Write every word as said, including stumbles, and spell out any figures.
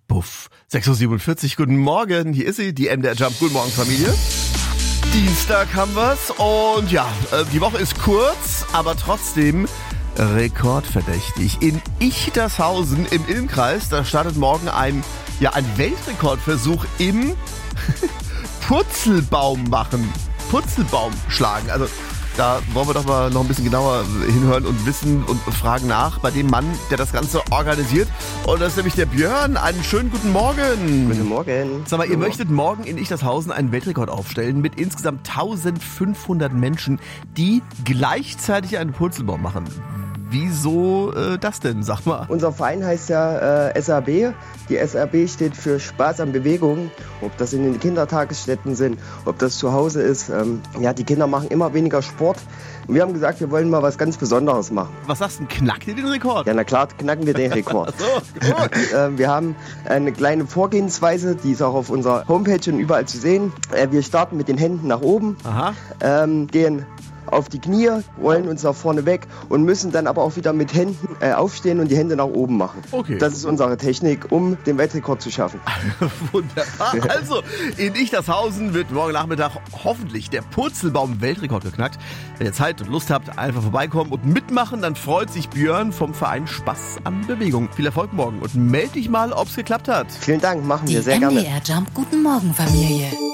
Puff. sechs Uhr siebenundvierzig, guten Morgen. Hier ist sie, die M D R Jump. Guten Morgen, Familie. Dienstag haben wir's und ja, die Woche ist kurz, aber trotzdem rekordverdächtig. In Ichtershausen im Ilmkreis, da startet morgen ein, ja, ein Weltrekordversuch im Purzelbaum machen. Purzelbaum schlagen. Also da wollen wir doch mal noch ein bisschen genauer hinhören und wissen und fragen nach bei dem Mann, der das Ganze organisiert. Und das ist nämlich der Björn. Einen schönen guten Morgen. Guten Morgen. Sag mal, ihr möchtet morgen in Ichtershausen einen Weltrekord aufstellen mit insgesamt eintausendfünfhundert Menschen, die gleichzeitig einen Purzelbaum machen. Wieso äh, das denn, sag mal? Unser Verein heißt ja äh, S A B. Die S A B steht für Spaß an Bewegung. Ob das in den Kindertagesstätten sind, ob das zu Hause ist. Ähm, ja, die Kinder machen immer weniger Sport. Und wir haben gesagt, wir wollen mal was ganz Besonderes machen. Was sagst du, knackt ihr den Rekord? Ja, na klar, knacken wir den Rekord. so, gut. äh, wir haben eine kleine Vorgehensweise, die ist auch auf unserer Homepage und überall zu sehen. Äh, wir starten mit den Händen nach oben, Aha. Ähm, gehen auf die Knie, rollen uns nach vorne weg und müssen dann aber auch wieder mit Händen äh, aufstehen und die Hände nach oben machen. Okay. Das ist unsere Technik, um den Weltrekord zu schaffen. Wunderbar. Also, in Ichtershausen wird morgen Nachmittag hoffentlich der Purzelbaum-Weltrekord geknackt. Wenn ihr Zeit und Lust habt, einfach vorbeikommen und mitmachen, dann freut sich Björn vom Verein Spaß an Bewegung. Viel Erfolg morgen und melde dich mal, ob es geklappt hat. Vielen Dank, machen wir Die sehr gerne. M D R Jump Guten Morgen Familie.